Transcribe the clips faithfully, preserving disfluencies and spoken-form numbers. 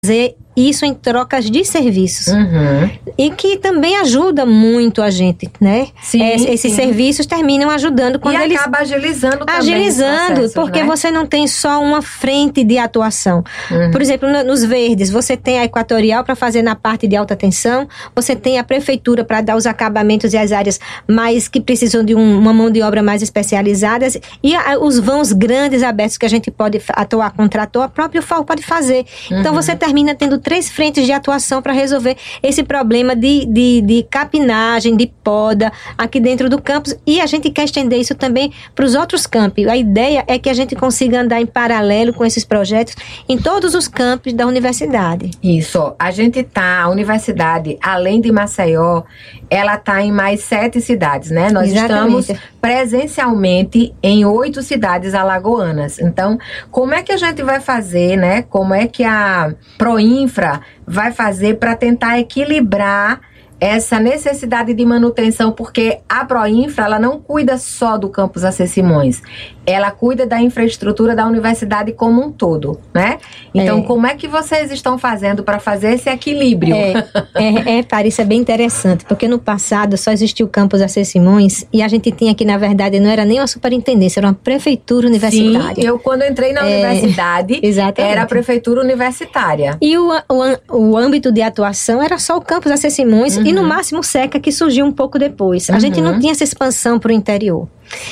fazer isso em trocas de serviços. Uhum. E que também ajuda muito a gente, né? Sim, es, esses sim. serviços terminam ajudando quando e eles... acaba agilizando também Agilizando, porque né? você não tem só uma frente de atuação. Uhum. Por exemplo, no, nos verdes, você tem a Equatorial para fazer na parte de alta tensão, você tem a prefeitura para dar os acabamentos e as áreas mais que precisam de um, uma mão de obra mais especializadas, e a, os vãos grandes abertos que a gente pode atuar, contratou, a própria U F A O pode fazer. Uhum. Então você termina tendo três frentes de atuação para resolver esse problema de, de, de capinagem, de poda aqui dentro do campus, e a gente quer estender isso também para os outros campos. A ideia é que a gente consiga andar em paralelo com esses projetos em todos os campos da universidade. Isso, a gente tá, a universidade, além de Maceió, ela tá em mais sete cidades, né? Nós Exatamente. estamos presencialmente em oito cidades alagoanas. Então, como é que a gente vai fazer, né? Como é que a Proinfra vai fazer para tentar equilibrar essa necessidade de manutenção, porque a Proinfra, ela não cuida só do campus A C Simões, ela cuida da infraestrutura da universidade como um todo, né? Então, é. como é que vocês estão fazendo para fazer esse equilíbrio? É, é, é, Paris, isso é bem interessante, porque no passado só existia o campus A C Simões, e a gente tinha aqui, na verdade, não era nem uma superintendência, era uma prefeitura universitária. Sim, eu quando entrei na é, universidade, exatamente. Era a prefeitura universitária. E o, o, o âmbito de atuação era só o campus A C Simões, uhum. e no máximo o SECA, que surgiu um pouco depois. A uhum. gente não tinha essa expansão para o interior.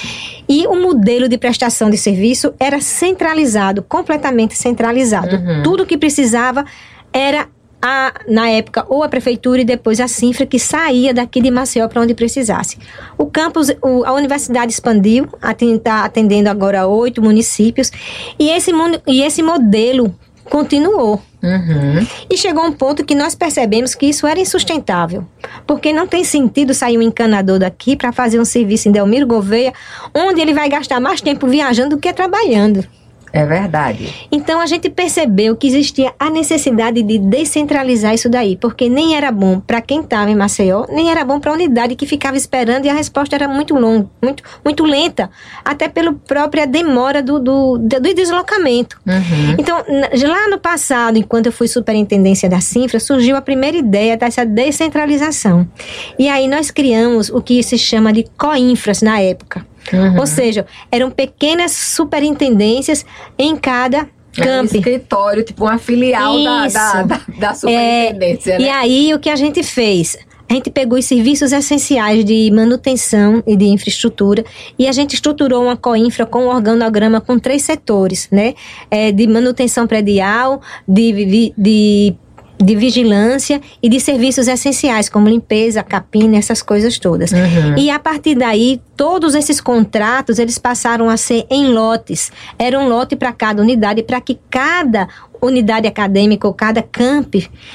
E o modelo de prestação de serviço era centralizado, completamente centralizado. Uhum. Tudo que precisava era, a, na época, ou a prefeitura e depois a Sinfra, que saía daqui de Maceió para onde precisasse. O campus, o, a universidade expandiu, está atendendo agora oito municípios, e esse, e esse modelo continuou. Uhum. E chegou um ponto que nós percebemos que isso era insustentável, porque não tem sentido sair um encanador daqui para fazer um serviço em Delmiro Gouveia, onde ele vai gastar mais tempo viajando do que trabalhando. É verdade. Então a gente percebeu que existia a necessidade de descentralizar isso daí, porque nem era bom para quem estava em Maceió, nem era bom para a unidade que ficava esperando, e a resposta era muito longa, muito, muito lenta, até pela própria demora do, do, do deslocamento. Uhum. Então, lá no passado, enquanto eu fui superintendência da Sinfra, surgiu a primeira ideia dessa descentralização. E aí nós criamos o que se chama de Coinfras na época. Uhum. Ou seja, eram pequenas superintendências em cada campo. É um escritório, tipo uma filial da, da, da, da superintendência, é, né? E aí, o que a gente fez? A gente pegou os serviços essenciais de manutenção e de infraestrutura, e a gente estruturou uma Coinfra com um organograma com três setores, né? É, de manutenção predial, de... de de vigilância e de serviços essenciais, como limpeza, capina, essas coisas todas. Uhum. E a partir daí, todos esses contratos, eles passaram a ser em lotes. Era um lote para cada unidade, para que cada unidade acadêmica ou cada camp,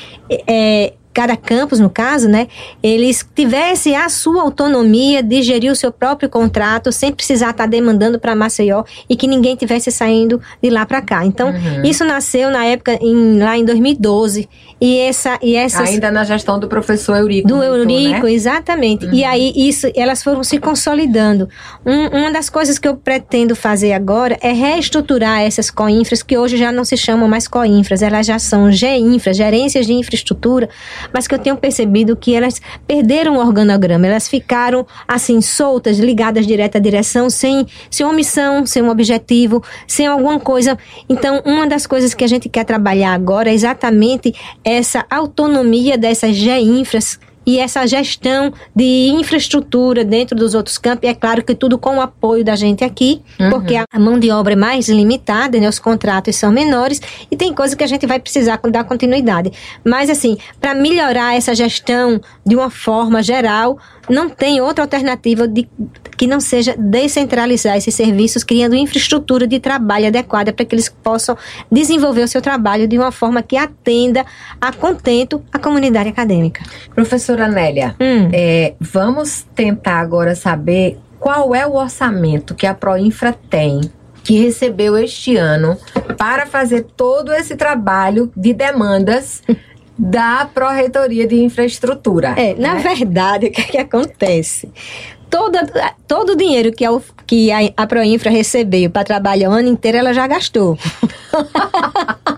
é, cada campus, no caso, né, eles tivessem a sua autonomia de gerir o seu próprio contrato, sem precisar estar demandando para Maceió, e que ninguém tivesse saindo de lá para cá. Então, uhum. isso nasceu na época, em, lá em dois mil e doze, e essa... E essas, ainda na gestão do professor Eurico. Do Mentor, Eurico, né? Exatamente. Uhum. E aí, isso, elas foram se consolidando. Um, uma das coisas que eu pretendo fazer agora é reestruturar essas coinfras, que hoje já não se chamam mais coinfras, elas já são G-infras, gerências de infraestrutura, mas que eu tenho percebido que elas perderam o organograma, elas ficaram assim, soltas, ligadas direto à direção, sem, sem uma missão, sem um objetivo, sem alguma coisa. Então, uma das coisas que a gente quer trabalhar agora é exatamente essa autonomia dessas G-infras e essa gestão de infraestrutura dentro dos outros campos. E é claro que tudo com o apoio da gente aqui, uhum. porque a mão de obra é mais limitada, né? Os contratos são menores, e tem coisa que a gente vai precisar dar continuidade. Mas assim, para melhorar essa gestão de uma forma geral, não tem outra alternativa de, que não seja descentralizar esses serviços, criando infraestrutura de trabalho adequada para que eles possam desenvolver o seu trabalho de uma forma que atenda a contento a comunidade acadêmica. Professora Nélia, hum. é, vamos tentar agora saber qual é o orçamento que a Proinfra tem, que recebeu este ano, para fazer todo esse trabalho de demandas da Pró-Reitoria de Infraestrutura. É, na né? verdade, o que, é que acontece? Todo, todo o dinheiro que a, que a, a Proinfra recebeu para trabalhar o ano inteiro, ela já gastou.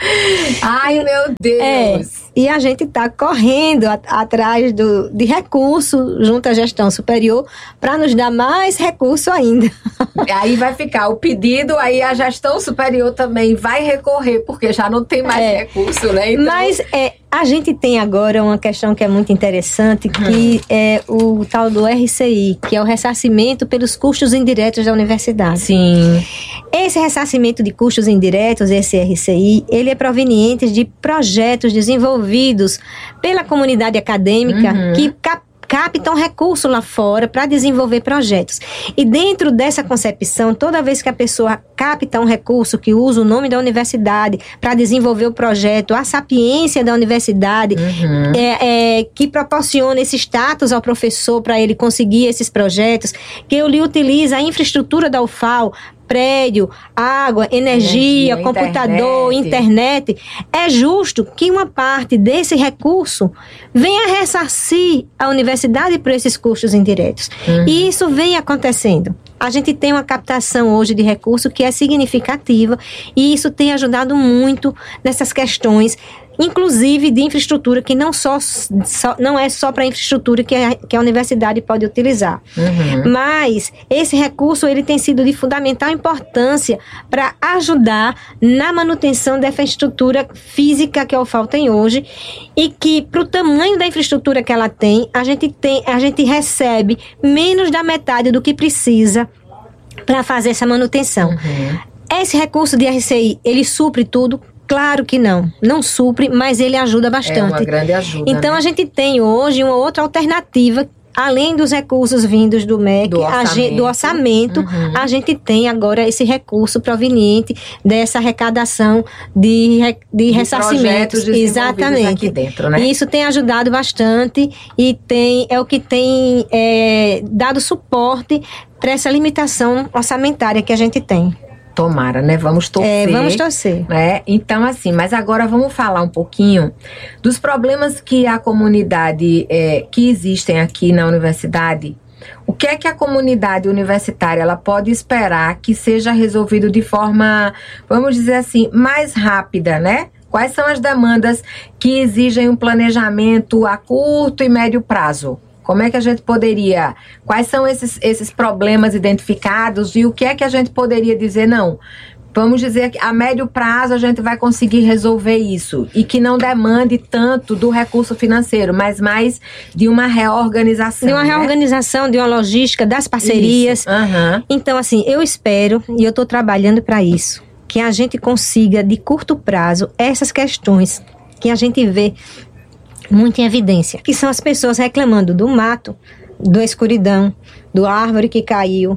Ai, meu Deus! É, e a gente está correndo a, atrás do, de recurso junto à gestão superior para nos dar mais recurso ainda. Aí vai ficar o pedido, aí a gestão superior também vai recorrer, porque já não tem mais é, recurso, né? Então... Mas é, a gente tem agora uma questão que é muito interessante, que hum. é o tal do R C I, que é o ressarcimento pelos custos indiretos da universidade. Sim. Esse ressarcimento de custos indiretos, esse R C I, ele é proveniente de projetos desenvolvidos pela comunidade acadêmica uhum. que cap- captam recurso lá fora para desenvolver projetos. E dentro dessa concepção, toda vez que a pessoa capta um recurso que usa o nome da universidade para desenvolver o projeto, a sapiência da universidade, uhum. é, é, que proporciona esse status ao professor para ele conseguir esses projetos, que ele utiliza a infraestrutura da U F A L, prédio, água, energia, energia computador, internet. internet, é justo que uma parte desse recurso venha ressarcir a universidade por esses custos indiretos. Uhum. E isso vem acontecendo. A gente tem uma captação hoje de recurso que é significativa e isso tem ajudado muito nessas questões, inclusive de infraestrutura, que não, só, só, não é só para a infraestrutura que a, que a universidade pode utilizar. Uhum. Mas esse recurso ele tem sido de fundamental importância para ajudar na manutenção dessa infraestrutura física que a U F A L tem hoje e que, para o tamanho da infraestrutura que ela tem, a gente, tem, a gente recebe menos da metade do que precisa para fazer essa manutenção. Uhum. Esse recurso de R C I, ele supre tudo? Claro que não, não supre, mas ele ajuda bastante. É uma grande ajuda. Então, né? A gente tem hoje uma outra alternativa, além dos recursos vindos do M E C, do orçamento, a gente, do orçamento uhum. a gente tem agora esse recurso proveniente dessa arrecadação de, de, de ressarcimentos. Exatamente. Aqui dentro, né? E isso tem ajudado bastante e tem, é o que tem é, dado suporte para essa limitação orçamentária que a gente tem. Tomara, né? Vamos torcer. É, vamos torcer. Né? Então, assim, mas agora vamos falar um pouquinho dos problemas que a comunidade, é, que existem aqui na universidade. O que é que a comunidade universitária ela pode esperar que seja resolvido de forma, vamos dizer assim, mais rápida, né? Quais são as demandas que exigem um planejamento a curto e médio prazo? Como é que a gente poderia... Quais são esses, esses problemas identificados e o que é que a gente poderia dizer, não, vamos dizer que a médio prazo a gente vai conseguir resolver isso e que não demande tanto do recurso financeiro, mas mais de uma reorganização. De uma né? reorganização, de uma logística, das parcerias. Uhum. Então, assim, eu espero, e eu estou trabalhando para isso, que a gente consiga, de curto prazo, essas questões que a gente vê muito em evidência, que são as pessoas reclamando do mato, da escuridão, do árvore que caiu,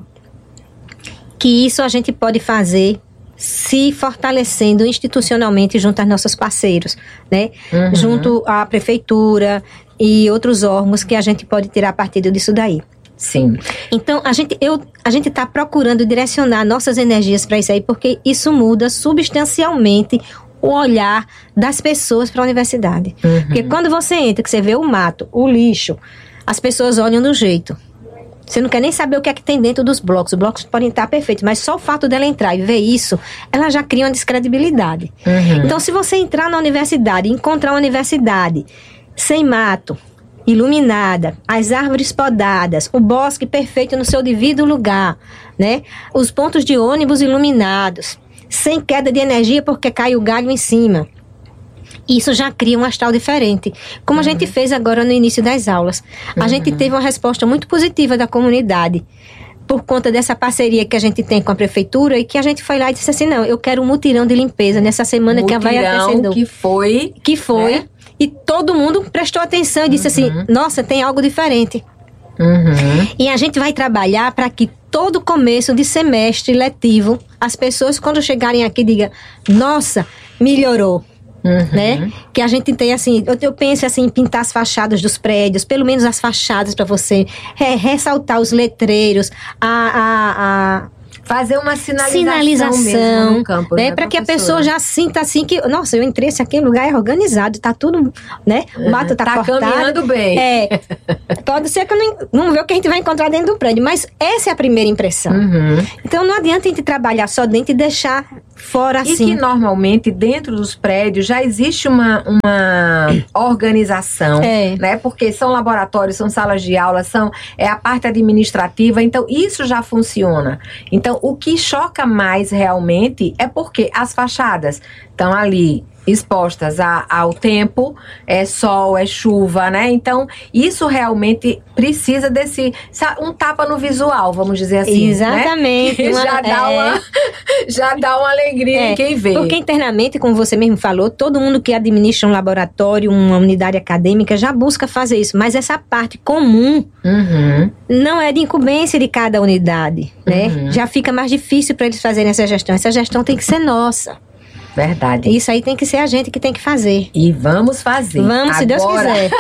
que isso a gente pode fazer se fortalecendo institucionalmente junto aos nossos parceiros, né? Uhum. Junto à prefeitura e outros órgãos que a gente pode tirar partido disso daí. Sim. Então, a gente eu, a gente está procurando direcionar nossas energias para isso aí, porque isso muda substancialmente o olhar das pessoas para a universidade. Uhum. Porque quando você entra, que você vê o mato, o lixo, as pessoas olham do jeito. Você não quer nem saber o que é que tem dentro dos blocos. Os blocos podem estar perfeitos, mas só o fato dela entrar e ver isso, ela já cria uma descredibilidade. Uhum. Então, se você entrar na universidade e encontrar uma universidade sem mato, iluminada, as árvores podadas, o bosque perfeito no seu devido lugar, né? Os pontos de ônibus iluminados, sem queda de energia porque cai o galho em cima. Isso já cria um astral diferente. Como uhum. a gente fez agora no início das aulas. A uhum. gente teve uma resposta muito positiva da comunidade por conta dessa parceria que a gente tem com a prefeitura e que a gente foi lá e disse assim, não, eu quero um mutirão de limpeza nessa semana mutirão que vai acontecendo. que foi. Que foi. É? E todo mundo prestou atenção e disse uhum. assim, nossa, tem algo diferente. Uhum. E a gente vai trabalhar para que todo começo de semestre letivo, as pessoas quando chegarem aqui digam, nossa, melhorou. Uhum. Né? Que a gente tem assim, eu, eu penso assim em pintar as fachadas dos prédios, pelo menos as fachadas para você re, ressaltar os letreiros, a, a, a Fazer uma sinalização, sinalização mesmo no campo, né? né, Para que a pessoa já sinta assim que, nossa, eu entrei, esse aqui lugar é organizado, tá tudo, né? O mato tá, tá cortado. caminhando bem. É, pode ser que eu não, não vê o que a gente vai encontrar dentro do prédio, mas essa é a primeira impressão. Uhum. Então não adianta a gente trabalhar só dentro e deixar fora assim. E que normalmente dentro dos prédios já existe uma, uma organização, é. né? Porque são laboratórios, são salas de aula, são, é a parte administrativa, então isso já funciona. Então o que choca mais realmente é porque as fachadas estão ali expostas a, ao tempo, é sol, é chuva, né? Então, isso realmente precisa desse, sabe, um tapa no visual, vamos dizer assim. Exatamente. Né? Uma, já, dá é... uma, já dá uma alegria é, em quem vê. Porque internamente, como você mesmo falou, todo mundo que administra um laboratório, uma unidade acadêmica, já busca fazer isso. Mas essa parte comum uhum. não é de incumbência de cada unidade, né? Uhum. Já fica mais difícil para eles fazerem essa gestão. Essa gestão tem que ser nossa. Verdade. Isso aí tem que ser a gente que tem que fazer. E vamos fazer. Vamos, se Deus Agora... quiser.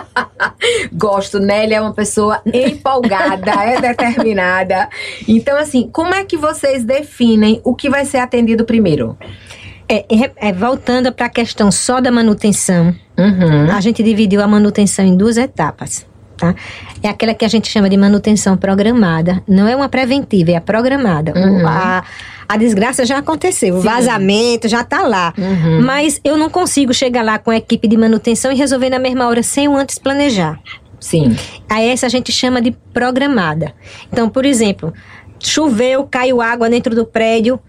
Gosto, Nélia é uma pessoa empolgada, é determinada. Então, assim, como é que vocês definem o que vai ser atendido primeiro? É, é, voltando para a questão só da manutenção, uhum. a gente dividiu a manutenção em duas etapas. Tá? É aquela que a gente chama de manutenção programada. Não é uma preventiva, é a programada. Uhum. A, a desgraça já aconteceu, o Sim. vazamento já está lá. Uhum. Mas eu não consigo chegar lá com a equipe de manutenção e resolver na mesma hora sem o antes planejar. Sim. A essa a gente chama de programada. Então, por exemplo, choveu, caiu água dentro do prédio.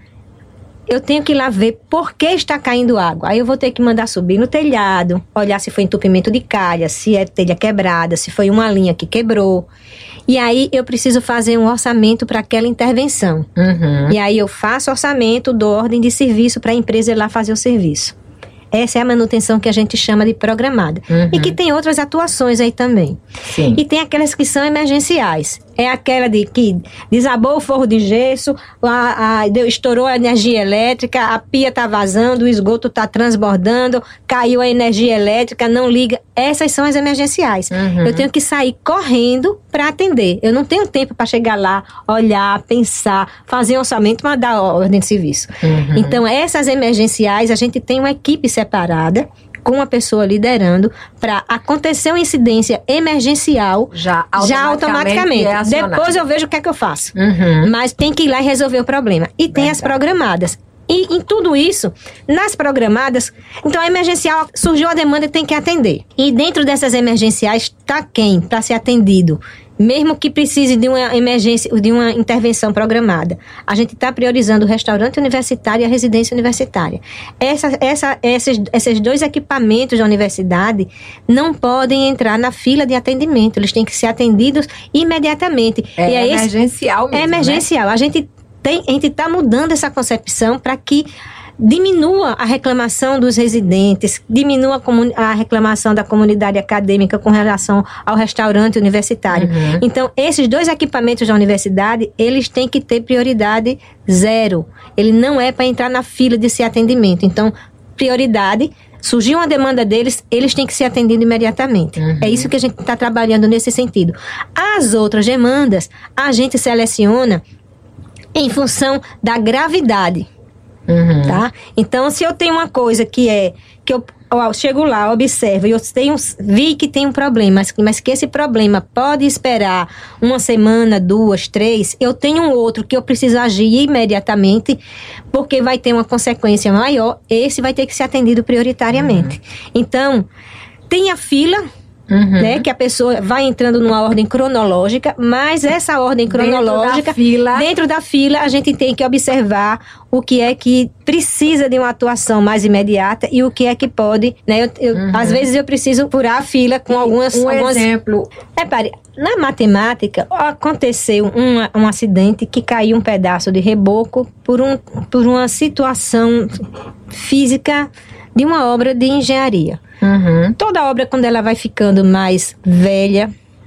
Eu tenho que ir lá ver por que está caindo água. Aí eu vou ter que mandar subir no telhado, olhar se foi entupimento de calha, se é telha quebrada, se foi uma linha que quebrou. E aí eu preciso fazer um orçamento para aquela intervenção. Uhum. E aí eu faço orçamento, dou ordem de serviço para a empresa ir lá fazer o serviço. Essa é a manutenção que a gente chama de programada. Uhum. E que tem outras atuações aí também. Sim. E tem aquelas que são emergenciais. É aquela de que desabou o forro de gesso, a, a, deu, estourou a energia elétrica, a pia está vazando, o esgoto está transbordando, caiu a energia elétrica, não liga. Essas são as emergenciais. Uhum. Eu tenho que sair correndo para atender. Eu não tenho tempo para chegar lá, olhar, pensar, fazer orçamento, mas dar ordem de serviço. Uhum. Então, essas emergenciais, a gente tem uma equipe separada, com uma pessoa liderando, para acontecer uma incidência emergencial já automaticamente. Já automaticamente. É Depois eu vejo o que é que eu faço. Uhum. Mas tem que ir lá e resolver o problema. E tem Verdade. As programadas. E em tudo isso, nas programadas, então a emergencial surgiu a demanda e tem que atender. E dentro dessas emergenciais está quem para ser atendido? Mesmo que precise de uma emergência, de uma intervenção programada. A gente está priorizando o restaurante universitário e a residência universitária. Essa, essa, esses, esses dois equipamentos da universidade não podem entrar na fila de atendimento. Eles têm que ser atendidos imediatamente. É e é emergencial esse, mesmo, É emergencial. Né? A gente tem, a gente está mudando essa concepção para que diminua a reclamação dos residentes, diminua a, a reclamação da comunidade acadêmica com relação ao restaurante universitário. Uhum. Então, esses dois equipamentos da universidade, eles têm que ter prioridade zero. Ele não é para entrar na fila de ser atendimento. Então, prioridade, surgiu uma demanda deles, eles têm que ser atendidos imediatamente. Uhum. É isso que a gente está trabalhando nesse sentido. As outras demandas, a gente seleciona em função da gravidade. Uhum. Tá? Então, se eu tenho uma coisa que é que eu, eu chego lá, observo e eu tenho, vi que tem um problema, mas, mas que esse problema pode esperar uma semana, duas, três, eu tenho um outro que eu preciso agir imediatamente, porque vai ter uma consequência maior, esse vai ter que ser atendido prioritariamente. Uhum. Então, tem a fila. Uhum. Né, que a pessoa vai entrando numa ordem cronológica, mas essa ordem cronológica, dentro da fila, dentro da fila a gente tem que observar o que é que precisa de uma atuação mais imediata e o que é que pode, né, eu, eu, uhum. às vezes eu preciso furar a fila com algumas... Um algumas... exemplo. Repare, na matemática aconteceu um, um acidente que caiu um pedaço de reboco por, um, por uma situação física de uma obra de engenharia. Uhum. Toda obra, quando ela vai ficando mais velha,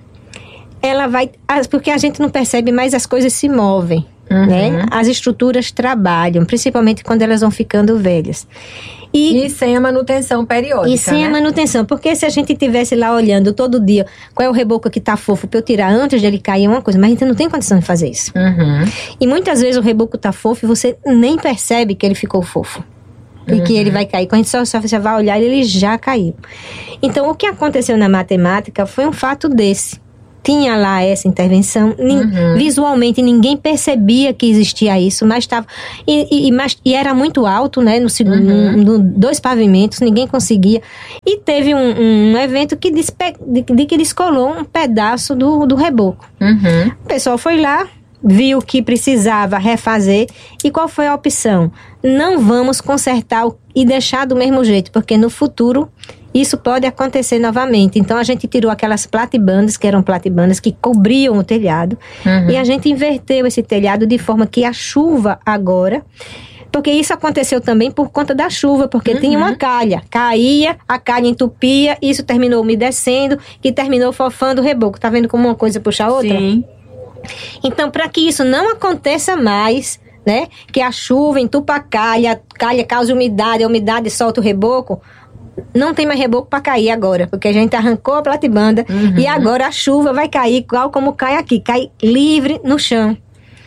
ela vai... Porque a gente não percebe, mas as coisas se movem, uhum. né? As estruturas trabalham, principalmente quando elas vão ficando velhas. E, e sem a manutenção periódica, E sem né? a manutenção, porque se a gente estivesse lá olhando todo dia qual é o reboco que tá fofo pra eu tirar antes de ele cair, é uma coisa, mas a gente não tem condição de fazer isso. Uhum. E muitas vezes o reboco tá fofo e você nem percebe que ele ficou fofo. E Uhum. que ele vai cair. Quando a gente só, só você vai olhar, ele já caiu. Então, o que aconteceu na matemática foi um fato desse. Tinha lá essa intervenção, nin- Uhum. visualmente ninguém percebia que existia isso, mas estava. E, e, e, mas- e era muito alto, né? No segundo, Uhum. no- no- dois pavimentos, ninguém conseguia. E teve um, um evento que, despe, de, de que descolou um pedaço do, do reboco. Uhum. O pessoal foi lá, viu que precisava refazer. E qual foi a opção? Não vamos consertar o- e deixar do mesmo jeito, porque no futuro isso pode acontecer novamente. Então a gente tirou aquelas platibandas, que eram platibandas que cobriam o telhado, Uhum. e a gente inverteu esse telhado de forma que a chuva agora. Porque isso aconteceu também por conta da chuva, porque Uhum. tinha uma calha. Caía, a calha entupia, isso terminou umedecendo, que terminou fofando o reboco. Tá vendo como uma coisa puxa a outra? Sim. Então, para que isso não aconteça mais, né? Que a chuva entupa a calha, a calha causa umidade, a umidade solta o reboco. Não tem mais reboco para cair agora, porque a gente arrancou a platibanda Uhum. e agora a chuva vai cair igual como cai aqui, cai livre no chão.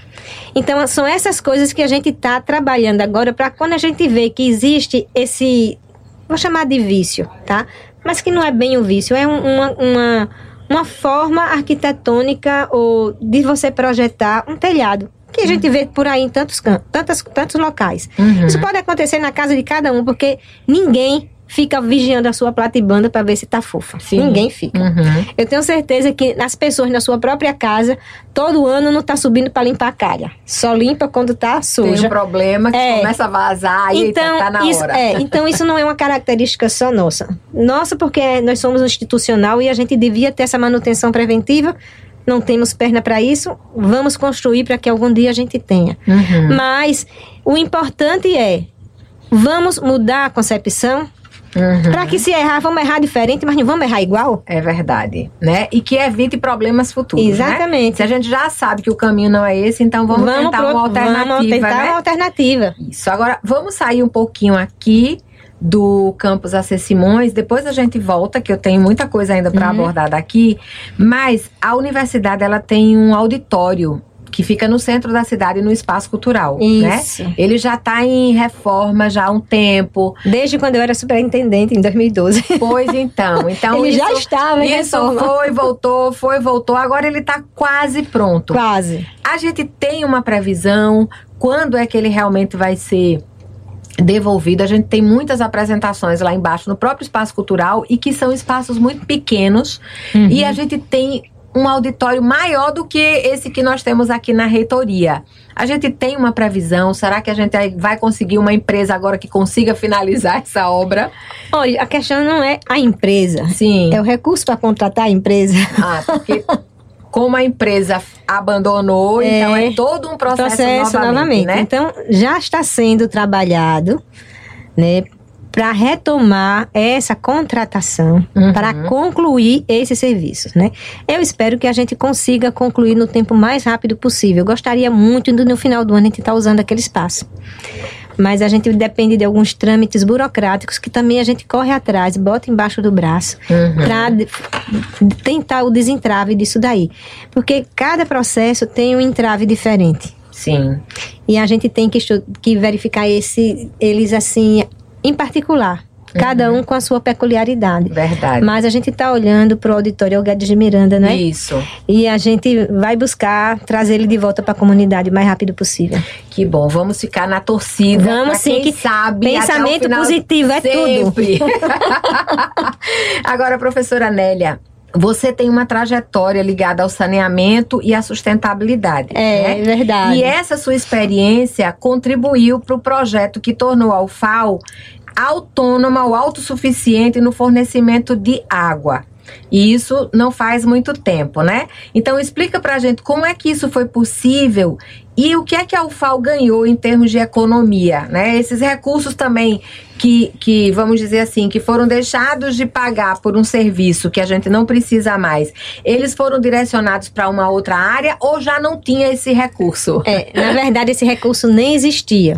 Então, são essas coisas que a gente está trabalhando agora para quando a gente vê que existe esse, vou chamar de vício, tá? Mas que não é bem o vício, é um- uma, uma, uma forma arquitetônica ou de você projetar um telhado, que a gente vê por aí em tantos, can- tantas, tantos locais. Uhum. Isso pode acontecer na casa de cada um, porque ninguém fica vigiando a sua platibanda para ver se tá fofa. Sim. Ninguém fica. Uhum. Eu tenho certeza que as pessoas na sua própria casa, todo ano não tá subindo para limpar a calha. Só limpa quando tá Tem suja. um problema que É. começa a vazar e Então, tá na isso, hora. é, então isso não é uma característica só nossa. Nossa, porque nós somos um institucional e a gente devia ter essa manutenção preventiva. Não temos perna para isso. Vamos construir para que algum dia a gente tenha. Uhum. Mas o importante é, vamos mudar a concepção. Uhum. Para que se errar, vamos errar diferente, mas não vamos errar igual? É verdade, né? E que evite problemas futuros, Exatamente. né? Se a gente já sabe que o caminho não é esse, então vamos, tentar pro- uma alternativa, vamos tentar né? uma alternativa. Isso. Agora, vamos sair um pouquinho aqui do campus A C Simões, depois a gente volta, que eu tenho muita coisa ainda para Uhum. abordar daqui, mas a universidade, ela tem um auditório que fica no centro da cidade, no espaço cultural, Isso. né? Ele já está em reforma já há um tempo. Desde quando eu era superintendente, em dois mil e doze. Pois então, então Ele isso, já estava em isso reforma. foi, voltou, foi, voltou, agora ele está quase pronto. Quase. A gente tem uma previsão, quando é que ele realmente vai ser devolvido? A gente tem muitas apresentações lá embaixo no próprio espaço cultural e que são espaços muito pequenos, Uhum. e a gente tem um auditório maior do que esse que nós temos aqui na reitoria. A gente tem uma previsão? Será que a gente vai conseguir uma empresa agora que consiga finalizar essa obra? Olha, a questão não é a empresa. Sim. É o recurso para contratar a empresa. Ah, porque como a empresa abandonou, É. então é todo um processo, Processo novamente, novamente. né? Então, já está sendo trabalhado, né? Para retomar essa contratação, Uhum. para concluir esses serviços, né? Eu espero que a gente consiga concluir no tempo mais rápido possível. Eu gostaria muito de, no final do ano, a gente estar usando aquele espaço. Mas a gente depende de alguns trâmites burocráticos que também a gente corre atrás, bota embaixo do braço, Uhum. para tentar o desentrave disso daí. Porque cada processo tem um entrave diferente. Sim. E a gente tem que, estu- que verificar esse, eles assim, em particular. Cada um com a sua peculiaridade. Verdade. Mas a gente está olhando para o auditório Guedes de Miranda, né? Isso. E a gente vai buscar trazer ele de volta para a comunidade o mais rápido possível. Que bom. Vamos ficar na torcida. Vamos pra sim, quem que sabe. pensamento até o final, positivo é sempre. Agora, professora Nélia, você tem uma trajetória ligada ao saneamento e à sustentabilidade. É, né? é verdade. E essa sua experiência contribuiu para o projeto que tornou a U F A L autônoma ou autossuficiente no fornecimento de água. E isso não faz muito tempo, né? Então explica pra gente como é que isso foi possível e o que é que a U F A L ganhou em termos de economia, né? Esses recursos também que, que, vamos dizer assim, que foram deixados de pagar por um serviço que a gente não precisa mais, eles foram direcionados para uma outra área ou já não tinha esse recurso? É, na verdade, esse recurso nem existia.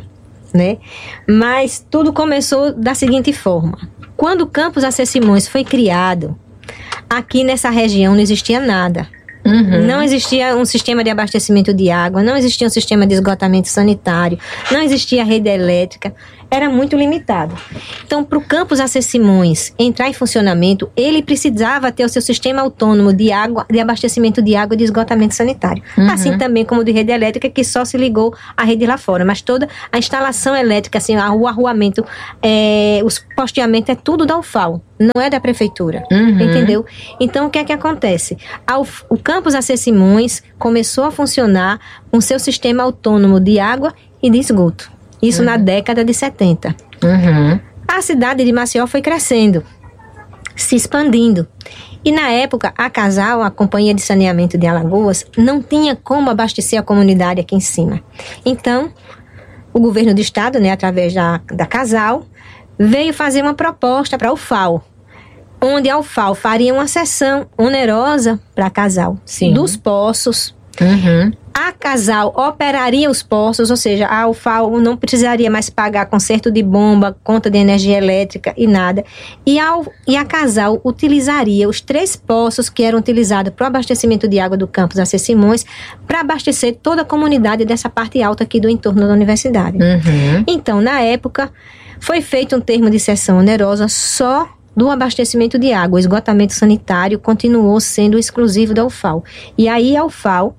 né? Mas tudo começou da seguinte forma. Quando o Campos A C Simões foi criado, aqui nessa região não existia nada. Uhum. Não existia um sistema de abastecimento de água, não existia um sistema de esgotamento sanitário, não existia rede elétrica, era muito limitado. Então, para o Campos A C Simões entrar em funcionamento, ele precisava ter o seu sistema autônomo de água, de abastecimento de água e de esgotamento sanitário. Uhum. Assim também como de rede elétrica, que só se ligou à rede lá fora. Mas toda a instalação elétrica, assim, o arruamento, é, os posteamentos, é tudo da U F A O, não é da prefeitura. Uhum. Entendeu? Então, o que é que acontece? A, o Campos A C Simões começou a funcionar com seu sistema autônomo de água e de esgoto. Isso uhum. na década de setenta. Uhum. A cidade de Maceió foi crescendo, se expandindo. E na época, a Casal, a Companhia de Saneamento de Alagoas, não tinha como abastecer a comunidade aqui em cima. Então, o governo do estado, né, através da, da Casal, veio fazer uma proposta para a U F A O, onde a U F A O faria uma cessão onerosa para a Casal, Sim. dos poços. Uhum. A Casal operaria os poços, ou seja, a U F A O não precisaria mais pagar conserto de bomba, conta de energia elétrica e nada. E a, e a Casal utilizaria os três poços que eram utilizados para o abastecimento de água do Campos A C Simões para abastecer toda a comunidade dessa parte alta aqui do entorno da universidade. Uhum. Então, na época, foi feito um termo de cessão onerosa só do abastecimento de água. O esgotamento sanitário continuou sendo exclusivo da U F A O. E aí a U F A O,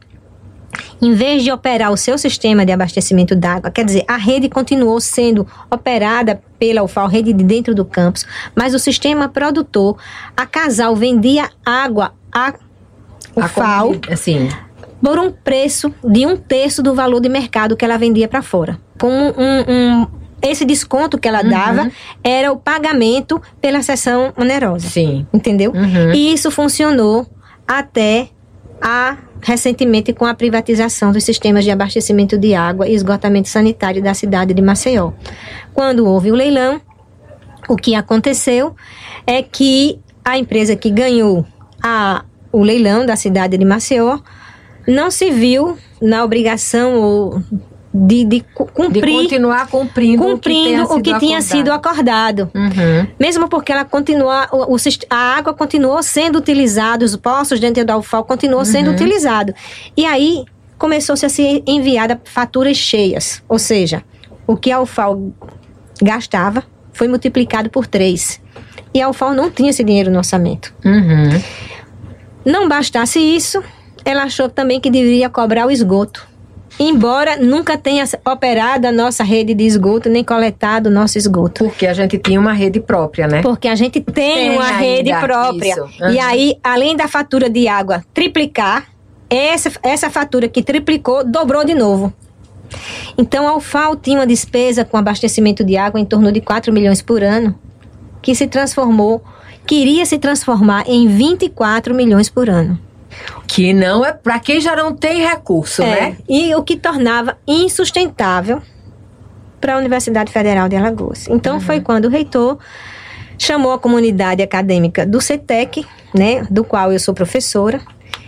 em vez de operar o seu sistema de abastecimento d'água, quer dizer, a rede continuou sendo operada pela U F A O, rede de dentro do campus, mas o sistema produtor, a Casal vendia água à U F A O assim, por um preço de um terço do valor de mercado que ela vendia para fora. Com um, um, esse desconto que ela dava uhum. era o pagamento pela cessão onerosa. Sim. Entendeu? Uhum. E isso funcionou até a recentemente com a privatização dos sistemas de abastecimento de água e esgotamento sanitário da cidade de Maceió. Quando houve o leilão, o que aconteceu é que a empresa que ganhou a, o leilão da cidade de Maceió não se viu na obrigação ou de, de cumprir... De continuar cumprindo, cumprindo o que, o que tinha sido acordado. Uhum. Mesmo porque ela continua, o, o, a água continuou sendo utilizada, os poços dentro da U F A O continuou uhum. sendo utilizado. E aí, começou-se a ser enviada faturas cheias. Ou seja, o que a U F A O gastava foi multiplicado por três. E a U F A O não tinha esse dinheiro no orçamento. Uhum. Não bastasse isso, ela achou também que deveria cobrar o esgoto. Embora nunca tenha operado a nossa rede de esgoto, nem coletado o nosso esgoto. Porque a gente tinha uma rede própria, né? Porque a gente tem, tem uma rede própria. Uhum. E aí, além da fatura de água triplicar, essa, essa fatura que triplicou, dobrou de novo. Então, a U F A O tinha uma despesa com abastecimento de água em torno de quatro milhões por ano, que se transformou, queria se transformar em vinte e quatro milhões por ano. Que não é para quem já não tem recurso, é, né? E o que tornava insustentável para a Universidade Federal de Alagoas. Então, uhum. foi quando o reitor chamou a comunidade acadêmica do CETEC, né, do qual eu sou professora.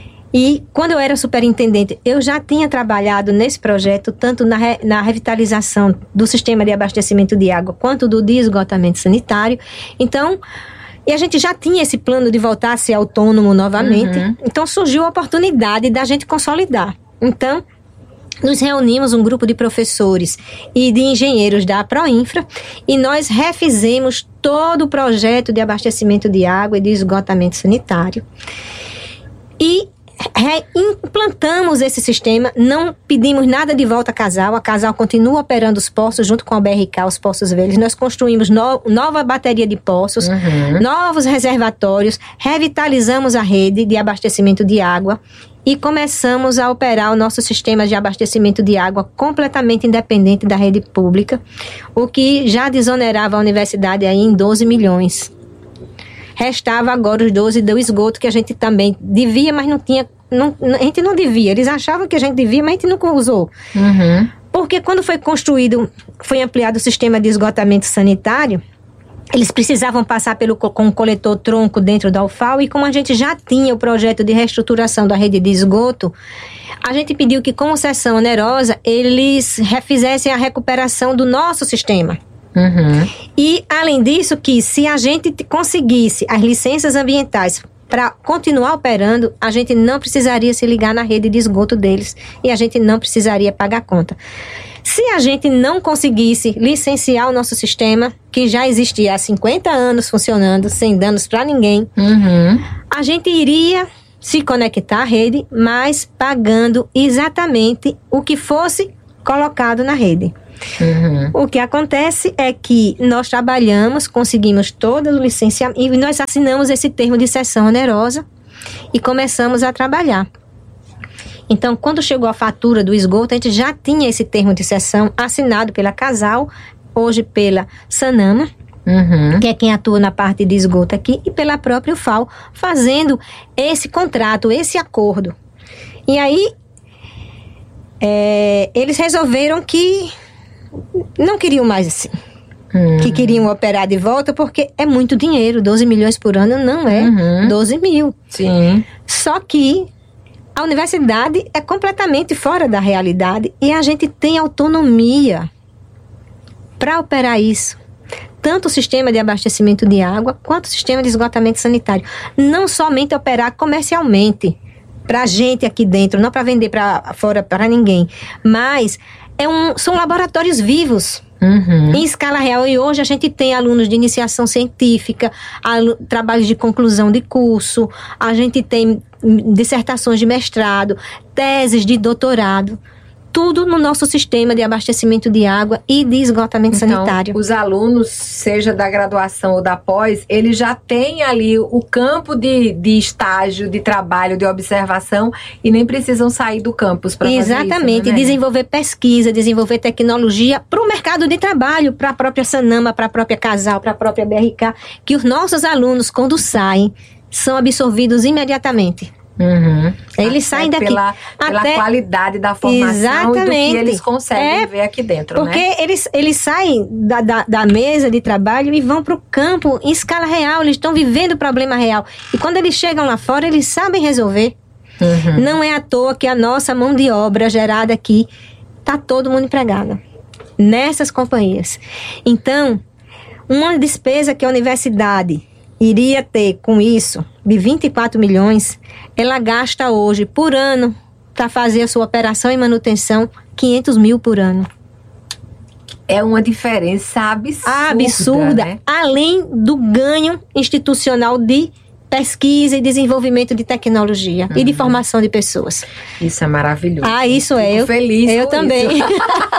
E quando eu era superintendente, eu já tinha trabalhado nesse projeto, tanto na, re, na revitalização do sistema de abastecimento de água, quanto do de esgotamento sanitário. Então... E a gente já tinha esse plano de voltar a ser autônomo novamente. Uhum. Então, surgiu a oportunidade da gente consolidar. Então, nos reunimos um grupo de professores e de engenheiros da Proinfra e nós refizemos todo o projeto de abastecimento de água e de esgotamento sanitário. E implantamos esse sistema, não pedimos nada de volta à Casal, a Casal continua operando os poços junto com a B R K, os poços velhos, nós construímos no, nova bateria de poços, uhum. novos reservatórios, revitalizamos a rede de abastecimento de água e começamos a operar o nosso sistema de abastecimento de água completamente independente da rede pública, o que já desonerava a universidade aí em doze milhões. Restava agora os doze do esgoto, que a gente também devia, mas não tinha... Não, a gente não devia. Eles achavam que a gente devia, mas a gente nunca usou. Uhum. Porque quando foi construído, foi ampliado o sistema de esgotamento sanitário, eles precisavam passar pelo, com o coletor tronco dentro da U F A O, e como a gente já tinha o projeto de reestruturação da rede de esgoto, a gente pediu que, com cessão onerosa, eles refizessem a recuperação do nosso sistema. Uhum. E, além disso, que se a gente conseguisse as licenças ambientais para continuar operando, a gente não precisaria se ligar na rede de esgoto deles e a gente não precisaria pagar conta. Se a gente não conseguisse licenciar o nosso sistema, que já existia há cinquenta anos funcionando, sem danos para ninguém, uhum. a gente iria se conectar à rede, mas pagando exatamente o que fosse colocado na rede. Uhum. O que acontece é que nós trabalhamos, conseguimos todo o licenciamento e nós assinamos esse termo de cessão onerosa e começamos a trabalhar. Então, quando chegou a fatura do esgoto, a gente já tinha esse termo de cessão assinado pela Casal, hoje pela Sanama, uhum. que é quem atua na parte de esgoto aqui, e pela própria U F A O, fazendo esse contrato, esse acordo. E aí, é, eles resolveram que não queriam mais assim. Uhum. Que queriam operar de volta, porque é muito dinheiro. doze milhões por ano não é uhum. doze mil. Sim. Só que a universidade é completamente fora da realidade e a gente tem autonomia para operar isso. Tanto o sistema de abastecimento de água quanto o sistema de esgotamento sanitário. Não somente operar comercialmente para a gente aqui dentro, não para vender para fora para ninguém, mas é um, são laboratórios vivos. Uhum. Em escala real, e hoje a gente tem alunos de iniciação científica, alu- trabalhos de conclusão de curso, a gente tem dissertações de mestrado, teses de doutorado, tudo no nosso sistema de abastecimento de água e de esgotamento então, sanitário. Os alunos, seja da graduação ou da pós, eles já têm ali o campo de, de estágio, de trabalho, de observação e nem precisam sair do campus para fazer isso. Exatamente, né? desenvolver pesquisa, desenvolver tecnologia para o mercado de trabalho, para a própria Sanama, para a própria Casal, para a própria B R K, que os nossos alunos, quando saem, são absorvidos imediatamente. Uhum. Eles até saem daqui pela, pela até... qualidade da formação. Exatamente. E do que eles conseguem é, ver aqui dentro, porque né? eles, eles saem da, da, da mesa de trabalho e vão para o campo em escala real. Eles estão vivendo o problema real e quando eles chegam lá fora, eles sabem resolver. Uhum. Não é à toa que a nossa mão de obra gerada aqui está todo mundo empregado nessas companhias. Então, uma despesa que a universidade iria ter com isso, de vinte e quatro milhões, ela gasta hoje, por ano, para fazer a sua operação e manutenção, quinhentos mil por ano. É uma diferença absurda. Absurda, né? Além do ganho institucional de pesquisa e desenvolvimento de tecnologia uhum. e de formação de pessoas. Isso é maravilhoso. Ah, isso é. Fico eu feliz Eu com também. Isso.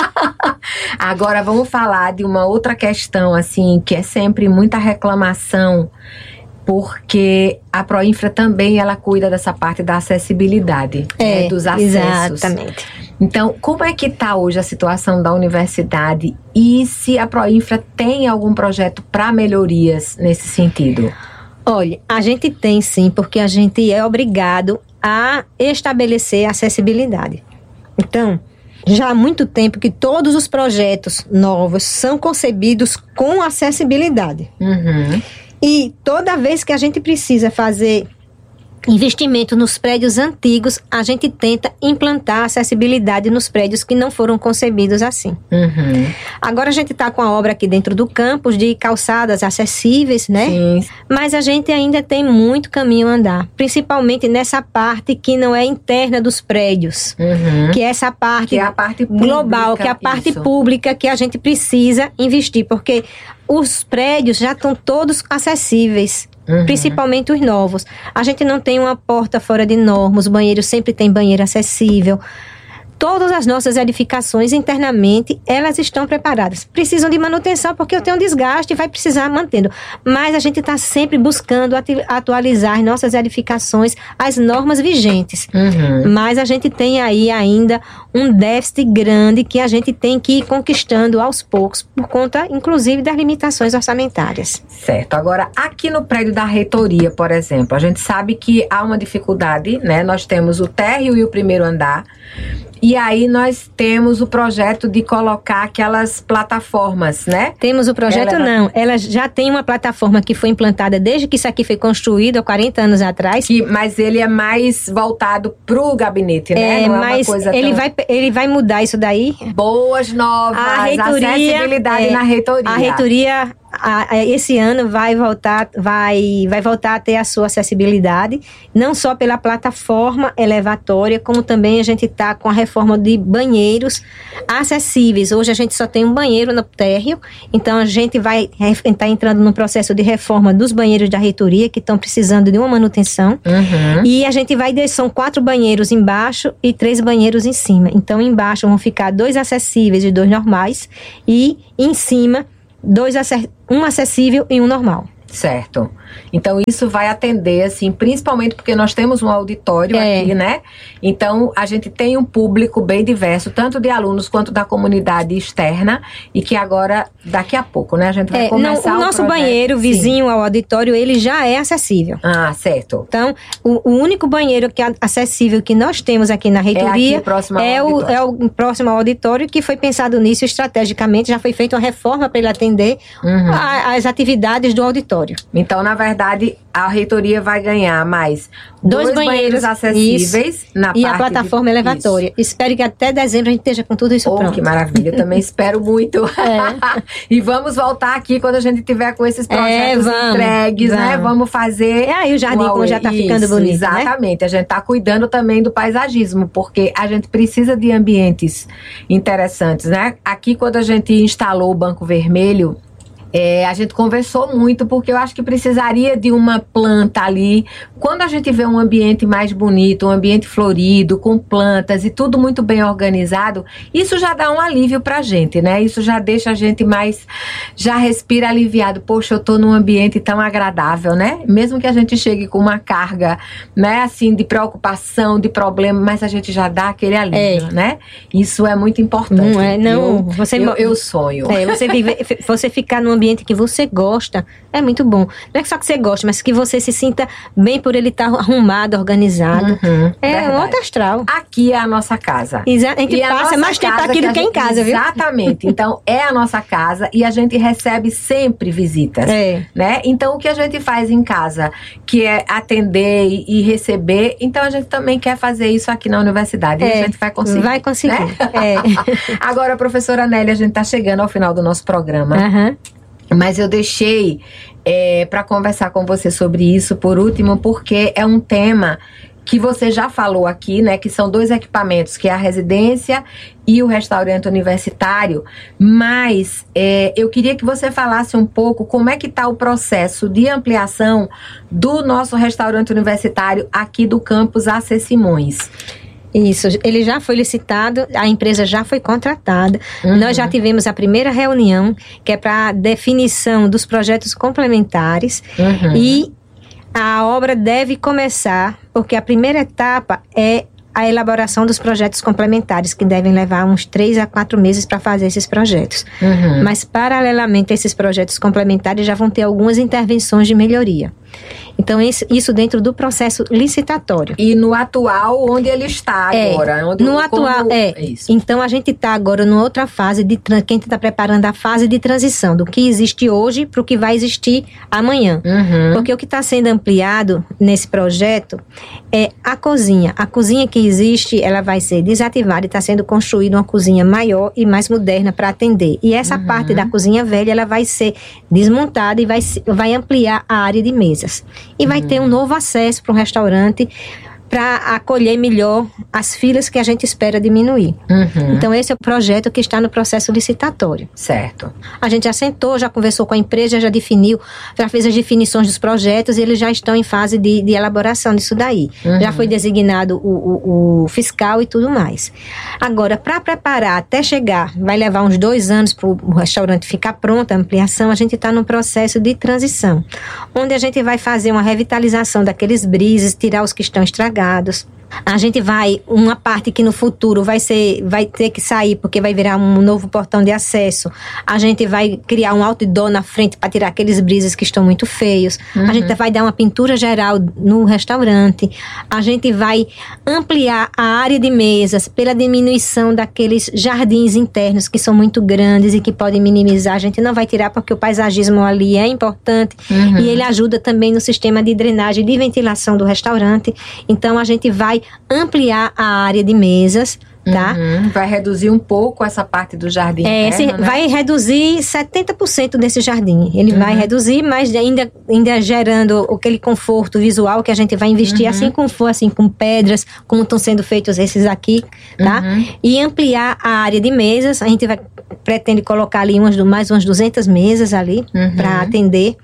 Agora vamos falar de uma outra questão, assim, que é sempre muita reclamação, porque a Proinfra também ela cuida dessa parte da acessibilidade, é, né, dos acessos. Exatamente. Então, como é que está hoje a situação da universidade e se a Proinfra tem algum projeto para melhorias nesse sentido? Olha, a gente tem sim, porque a gente é obrigado a estabelecer acessibilidade. Então, já há muito tempo que todos os projetos novos são concebidos com acessibilidade. Uhum. E toda vez que a gente precisa fazer investimento nos prédios antigos, a gente tenta implantar acessibilidade nos prédios que não foram concebidos assim. Uhum. Agora a gente está com a obra aqui dentro do campus de calçadas acessíveis, né? Sim. Mas a gente ainda tem muito caminho a andar, principalmente nessa parte que não é interna dos prédios, uhum. que é essa parte, que é a parte pública, global, que é a parte isso. pública que a gente precisa investir, porque os prédios já estão todos acessíveis. Uhum. Principalmente os novos. A gente não tem uma porta fora de norma, os banheiros sempre tem banheiro acessível. Todas as nossas edificações internamente, elas estão preparadas. Precisam de manutenção porque eu tenho um desgaste e vai precisar mantendo. Mas a gente está sempre buscando atualizar nossas edificações às normas vigentes. Uhum. Mas a gente tem aí ainda um déficit grande que a gente tem que ir conquistando aos poucos, por conta, inclusive, das limitações orçamentárias. Certo. Agora, aqui no prédio da reitoria, por exemplo, a gente sabe que há uma dificuldade, né? Nós temos o térreo e o primeiro andar. E aí nós temos o projeto de colocar aquelas plataformas, né? Temos o projeto, ela... não. Ela já tem uma plataforma que foi implantada desde que isso aqui foi construído há quarenta anos atrás. Que, mas ele é mais voltado pro gabinete, né? É, não é mas uma coisa ele, tão... vai, ele vai mudar isso daí. Boas novas, a reitoria, acessibilidade é, na reitoria. A reitoria... A, a, esse ano vai voltar, vai, vai voltar a ter a sua acessibilidade, não só pela plataforma elevatória, como também a gente está com a reforma de banheiros acessíveis. Hoje a gente só tem um banheiro no térreo, então a gente vai estar entrando no processo de reforma dos banheiros da reitoria, que estão precisando de uma manutenção. Uhum. E a gente vai, são quatro banheiros embaixo e três banheiros em cima. Então embaixo vão ficar dois acessíveis e dois normais, e em cima dois, um acessível e um normal. Certo. Então, isso vai atender, assim, principalmente porque nós temos um auditório é. aqui, né? Então, a gente tem um público bem diverso, tanto de alunos quanto da comunidade externa, e que agora, daqui a pouco, né, a gente vai é, começar não, o o nosso projeto. banheiro, vizinho Sim. ao auditório, ele já é acessível. Ah, certo. Então, o, o único banheiro que é acessível que nós temos aqui na reitoria é, aqui, próximo ao é, o, é o próximo ao auditório, que foi pensado nisso estrategicamente, já foi feita uma reforma para ele atender uhum. a, as atividades do auditório. Então, na verdade, a reitoria vai ganhar mais dois, dois banheiros, banheiros acessíveis isso, na e parte a plataforma de... elevatória. Isso. Espero que até dezembro a gente esteja com tudo isso oh, pronto. Que maravilha, eu também espero muito. É. E vamos voltar aqui quando a gente tiver com esses projetos é, vamos, entregues, vamos. né? Vamos fazer... É aí o jardim como já está ficando bonito, exatamente. Né? A gente está cuidando também do paisagismo, porque a gente precisa de ambientes interessantes, né? Aqui, quando a gente instalou o Banco Vermelho, É, a gente conversou muito, porque eu acho que precisaria de uma planta ali. Quando a gente vê um ambiente mais bonito, um ambiente florido, com plantas e tudo muito bem organizado, isso já dá um alívio pra gente, né? Isso já deixa a gente mais, já respira aliviado. Poxa, eu tô num ambiente tão agradável, né? Mesmo que a gente chegue com uma carga, né, assim, de preocupação, de problema, mas a gente já dá aquele alívio, é. né? Isso é muito importante. Não é, não. Eu, você, eu, eu sonho. É, você, vive, você ficar num ambiente que você gosta, é muito bom. Não é só que você gosta, mas que você se sinta bem por ele estar arrumado, organizado. Uhum, é verdade. um outro astral. Aqui é a nossa casa. Exa- a gente e passa a mais tempo aqui do que, que em casa, viu? Exatamente. Então, é a nossa casa e a gente recebe sempre visitas. É. Né? Então, o que a gente faz em casa, que é atender e, e receber, então a gente também quer fazer isso aqui na universidade. É. E a gente vai conseguir. Vai conseguir. Né? É. Agora, professora Nélia, a gente está chegando ao final do nosso programa. Uhum. Mas eu deixei é, para conversar com você sobre isso, por último, porque é um tema que você já falou aqui, né? Que são dois equipamentos, que é a residência e o restaurante universitário. Mas é, eu queria que você falasse um pouco como é que está o processo de ampliação do nosso restaurante universitário aqui do campus A C Simões. Isso, ele já foi licitado, a empresa já foi contratada. Uhum. Nós já tivemos a primeira reunião, que é para definição dos projetos complementares. Uhum. E a obra deve começar, porque a primeira etapa é a elaboração dos projetos complementares, que devem levar uns três a quatro meses para fazer esses projetos. Uhum. Mas, paralelamente a esses projetos complementares, já vão ter algumas intervenções de melhoria. Então, isso dentro do processo licitatório. E no atual, onde ele está agora? É, onde, no atual, é. Isso. Então, a gente está agora numa outra fase, de quem está preparando a fase de transição, do que existe hoje para o que vai existir amanhã. Uhum. Porque o que está sendo ampliado nesse projeto é a cozinha. A cozinha que existe, ela vai ser desativada e está sendo construída uma cozinha maior e mais moderna para atender. E essa uhum. parte da cozinha velha, ela vai ser desmontada e vai, vai ampliar a área de mesas. E vai uhum. ter um novo acesso para um restaurante para acolher melhor as filas que a gente espera diminuir. Uhum. Então, esse é o projeto que está no processo licitatório. Certo. A gente já sentou, já conversou com a empresa, já definiu, já fez as definições dos projetos e eles já estão em fase de, de elaboração disso daí. Uhum. Já foi designado o, o, o fiscal e tudo mais. Agora, para preparar até chegar, vai levar uns dois anos para o restaurante ficar pronto, a ampliação, a gente está no processo de transição, onde a gente vai fazer uma revitalização daqueles brises, tirar os que estão estragados, A gente vai, uma parte que no futuro vai ser, vai ter que sair porque vai virar um novo portão de acesso. A gente vai criar um outdoor na frente para tirar aqueles brises que estão muito feios. Uhum. A gente vai dar uma pintura geral no restaurante. A gente vai ampliar a área de mesas pela diminuição daqueles jardins internos que são muito grandes e que podem minimizar. A gente não vai tirar porque o paisagismo ali é importante. Uhum. E ele ajuda também no sistema de drenagem e de ventilação do restaurante. Então a gente vai ampliar a área de mesas, tá? Uhum. Vai reduzir um pouco essa parte do jardim é, interno, né? Vai reduzir setenta por cento desse jardim. Ele uhum. vai reduzir, mas ainda, ainda gerando aquele conforto visual que a gente vai investir, uhum. assim como for, assim, com pedras, como estão sendo feitos esses aqui, tá? Uhum. E ampliar a área de mesas. A gente vai, pretende colocar ali umas, mais umas duzentas mesas ali, uhum. para atender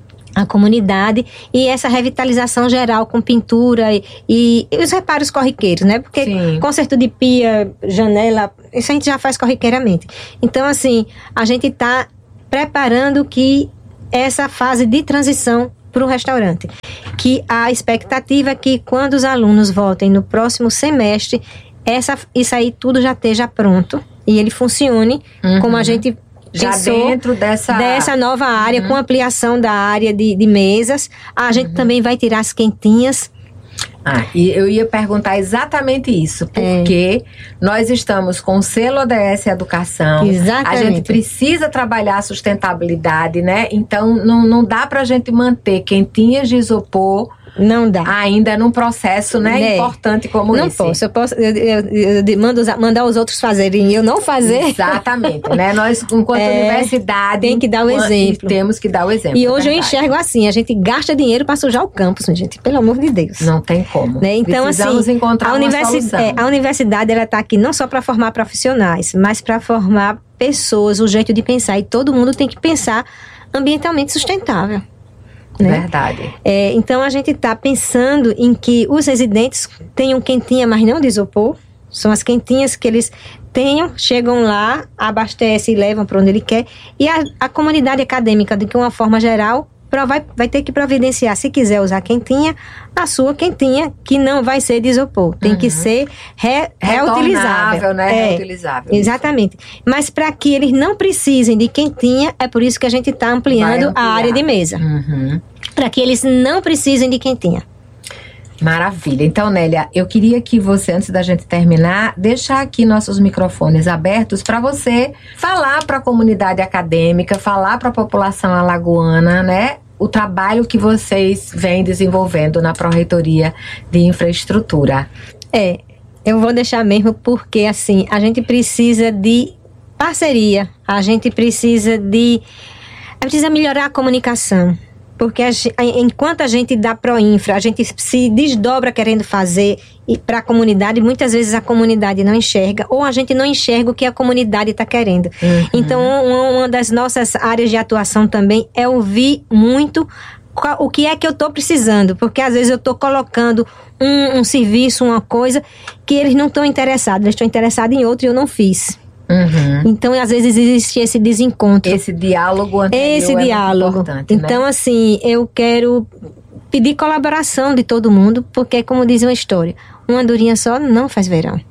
a comunidade, e essa revitalização geral com pintura e, e, e os reparos corriqueiros, né? Porque Sim. conserto de pia, janela, isso a gente já faz corriqueiramente. Então, assim, a gente está preparando que essa fase de transição para o restaurante, que a expectativa é que quando os alunos voltem no próximo semestre, essa, isso aí tudo já esteja pronto e ele funcione uhum. como a gente já dentro dessa... dessa nova área, uhum. com ampliação da área de, de mesas. A gente uhum. também vai tirar as quentinhas. Ah, e eu ia perguntar exatamente isso, porque é. nós estamos com o selo O D S Educação. Exatamente. A gente precisa trabalhar a sustentabilidade, né? Então, não, não dá pra gente manter quentinhas de isopor... Não dá. Ainda num processo, né, é. importante como não esse. Não posso. Eu posso eu, eu, eu mando, mandar os outros fazerem e eu não fazer. Exatamente, né? Nós, enquanto é, universidade... Tem que dar o exemplo. Temos que dar o exemplo. E hoje eu enxergo assim, a gente gasta dinheiro para sujar o campus, gente. Pelo amor de Deus. Não tem como. Né? Então, Precisamos assim, encontrar a uma universidade, solução. É, a universidade, ela está aqui não só para formar profissionais, mas para formar pessoas, o jeito de pensar. E todo mundo tem que pensar ambientalmente sustentável. Né? Verdade. É, então a gente está pensando em que os residentes tenham quentinha, mas não de isopor. São as quentinhas que eles tenham, chegam lá, abastecem e levam para onde ele quer. E a, a comunidade acadêmica, de uma forma geral, vai, vai ter que providenciar, se quiser usar quentinha, a sua quentinha, que não vai ser de isopor. Tem uhum. que ser re, reutilizável. Né? É, reutilizável. Exatamente. Isso. Mas para que eles não precisem de quentinha, é por isso que a gente está ampliando a área de mesa. Uhum. Para que eles não precisem de quentinha. Maravilha. Então, Nélia, eu queria que você, antes da gente terminar, deixar aqui nossos microfones abertos para você falar para a comunidade acadêmica, falar para a população alagoana, né? O trabalho que vocês vêm desenvolvendo na Pró-Reitoria de Infraestrutura. É, eu vou deixar mesmo porque, assim, a gente precisa de parceria, a gente precisa de... A gente precisa melhorar a comunicação. Porque a, enquanto a gente dá Proinfra, a gente se desdobra querendo fazer para a comunidade, muitas vezes a comunidade não enxerga, ou a gente não enxerga o que a comunidade está querendo. Uhum. Então, uma, uma das nossas áreas de atuação também é ouvir muito qual, o que é que eu estou precisando, porque às vezes eu estou colocando um, um serviço, uma coisa, que eles não estão interessados, eles estão interessados em outro e eu não fiz. Uhum. Então, às vezes, existe esse desencontro. Esse diálogo anterior Esse é diálogo. Muito importante, então, né? assim, eu quero pedir colaboração de todo mundo, porque, como diz uma história, uma andorinha só não faz verão.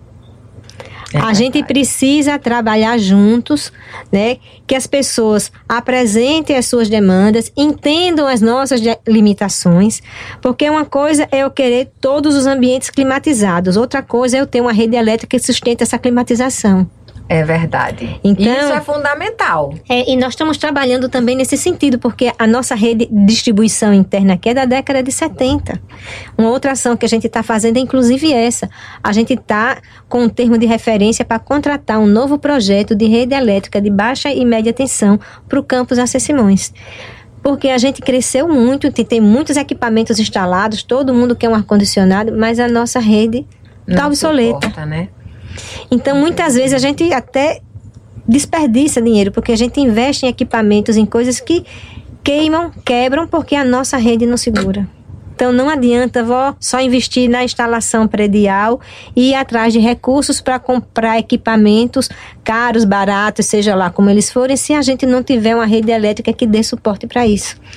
É a gente precisa trabalhar juntos, né? Que as pessoas apresentem as suas demandas, entendam as nossas limitações, porque uma coisa é eu querer todos os ambientes climatizados, outra coisa é eu ter uma rede elétrica que sustente essa climatização. É verdade. Então, isso é fundamental. É, e nós estamos trabalhando também nesse sentido, porque a nossa rede de distribuição interna aqui é da década de setenta. Uma outra ação que a gente está fazendo é inclusive essa. A gente está com um termo de referência para contratar um novo projeto de rede elétrica de baixa e média tensão para o campus Acê Simões. Porque a gente cresceu muito, tem muitos equipamentos instalados, todo mundo quer um ar-condicionado, mas a nossa rede está obsoleta. Suporta, né? Então, muitas vezes a gente até desperdiça dinheiro, porque a gente investe em equipamentos, em coisas que queimam, quebram, porque a nossa rede não segura. Então, não adianta vou só investir na instalação predial e ir atrás de recursos para comprar equipamentos caros, baratos, seja lá como eles forem, se a gente não tiver uma rede elétrica que dê suporte para isso.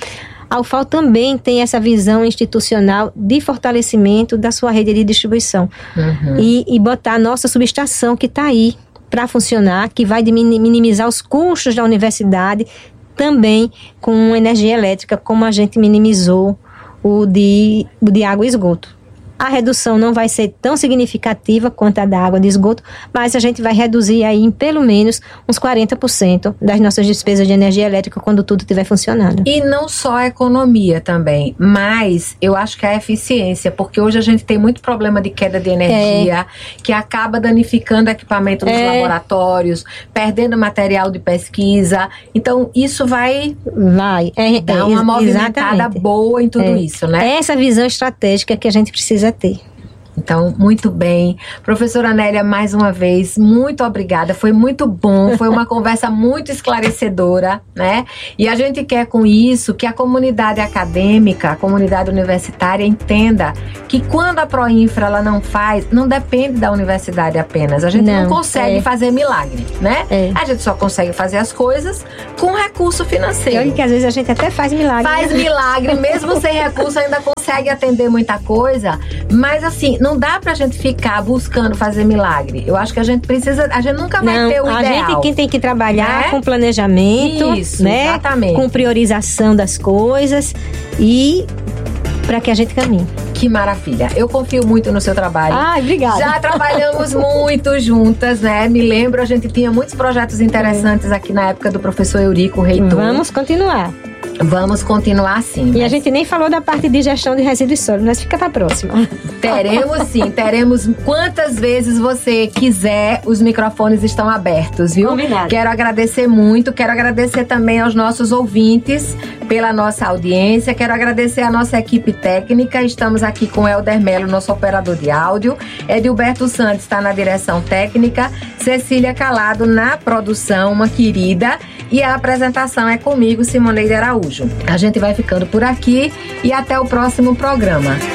A U F A O também tem essa visão institucional de fortalecimento da sua rede de distribuição. Uhum. E, e botar a nossa subestação que está aí para funcionar, que vai minimizar os custos da universidade, também com energia elétrica, como a gente minimizou o de, o de água e esgoto. A redução não vai ser tão significativa quanto a da água de esgoto, mas a gente vai reduzir aí em pelo menos uns quarenta por cento das nossas despesas de energia elétrica quando tudo estiver funcionando. E não só a economia também, mas eu acho que a eficiência, porque hoje a gente tem muito problema de queda de energia, é. que acaba danificando equipamento dos é. laboratórios, perdendo material de pesquisa. Então, isso vai, vai. É, dar é, uma movimentada exatamente. boa em tudo é. isso, né? Essa visão estratégica que a gente precisa ter. Então, muito bem. Professora Nélia, mais uma vez, muito obrigada. Foi muito bom, foi uma conversa muito esclarecedora, né? E a gente quer com isso que a comunidade acadêmica, a comunidade universitária entenda que quando a Proinfra ela não faz, não depende da universidade apenas. A gente não, não consegue é. fazer milagre, né? É. A gente só consegue fazer as coisas com recurso financeiro. E que às vezes a gente até faz milagre. Faz milagre, mesmo sem recurso ainda consegue atender muita coisa, mas assim, não dá pra gente ficar buscando fazer milagre. Eu acho que a gente precisa, a gente nunca vai não, ter o a ideal. A gente quem tem que trabalhar é? com planejamento, Isso, né? Exatamente. Com priorização das coisas e para que a gente caminhe. Que maravilha. Eu confio muito no seu trabalho. Ai, obrigada. Já trabalhamos muito juntas, né? Me lembro, a gente tinha muitos projetos interessantes aqui na época do professor Eurico, reitor. Vamos continuar. Vamos continuar sim. E mas... a gente nem falou da parte de gestão de resíduos sólidos, mas fica para a próxima. Teremos sim, teremos quantas vezes você quiser, os microfones estão abertos, viu? Combinado. Quero agradecer muito, quero agradecer também aos nossos ouvintes pela nossa audiência, quero agradecer a nossa equipe técnica, estamos aqui com Helder Melo, nosso operador de áudio, Edilberto Santos está na direção técnica, Cecília Calado na produção, uma querida, e a apresentação é comigo, Simoneide Araújo. A gente vai ficando por aqui e até o próximo programa.